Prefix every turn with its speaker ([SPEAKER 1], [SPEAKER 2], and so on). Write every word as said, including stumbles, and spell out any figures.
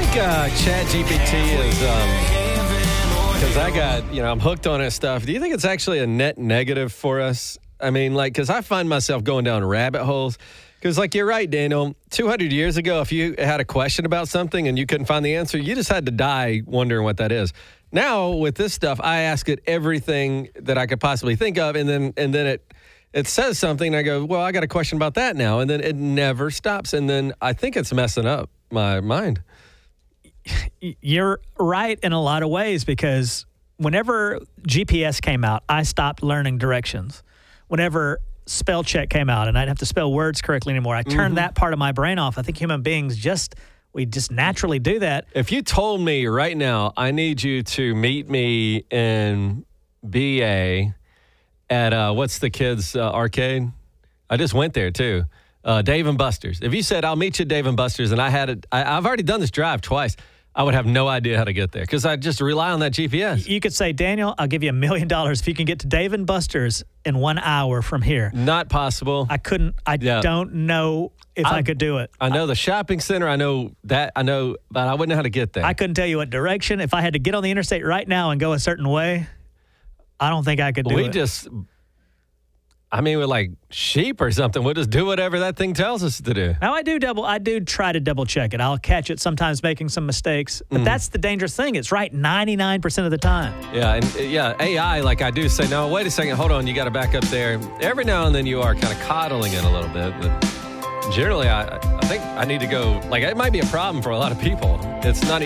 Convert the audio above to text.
[SPEAKER 1] think uh, ChatGPT is, because um, I got, you know, I'm hooked on it stuff. Do you think it's actually a net negative for us? I mean, like, because I find myself going down rabbit holes. Because, like, you're right, Daniel. two hundred years ago, if you had a question about something and you couldn't find the answer, you just had to die wondering what that is. Now, with this stuff, I ask it everything that I could possibly think of, and then and then it it says something, and I go, well, I got a question about that now, and then it never stops, and then I think it's messing up my mind.
[SPEAKER 2] You're right in a lot of ways, because whenever G P S came out, I stopped learning directions. Whenever spell check came out and I'd have to spell words correctly anymore, I turned mm-hmm. that part of my brain off. I think human beings just, we just naturally do that.
[SPEAKER 1] If you told me right now, I need you to meet me in B A at, uh, what's the kids' uh, arcade? I just went there too. Uh, Dave and Buster's. If you said, I'll meet you at Dave and Buster's, and I had it, I, I've already done this drive twice, I would have no idea how to get there because I just rely on that G P S.
[SPEAKER 2] You could say, Daniel, I'll give you a million dollars if you can get to Dave and Buster's in one hour from here.
[SPEAKER 1] Not possible.
[SPEAKER 2] I couldn't, I yeah. don't know if I, I could do it.
[SPEAKER 1] I know
[SPEAKER 2] I,
[SPEAKER 1] the shopping center. I know that. I know, but I wouldn't know how to get there.
[SPEAKER 2] I couldn't tell you what direction. If I had to get on the interstate right now and go a certain way, I don't think I could do
[SPEAKER 1] we
[SPEAKER 2] it.
[SPEAKER 1] We just... I mean, with like sheep or something, we'll just do whatever that thing tells us to do.
[SPEAKER 2] Now, I do double. I do try to double check it. I'll catch it sometimes making some mistakes, but mm. that's the dangerous thing. It's right ninety-nine percent of the time.
[SPEAKER 1] Yeah, and yeah, A I, like I do say, no, wait a second, hold on, you got to back up there. Every now and then you are kind of coddling it a little bit, but generally, I, I think I need to go. Like, it might be a problem for a lot of people. It's not even.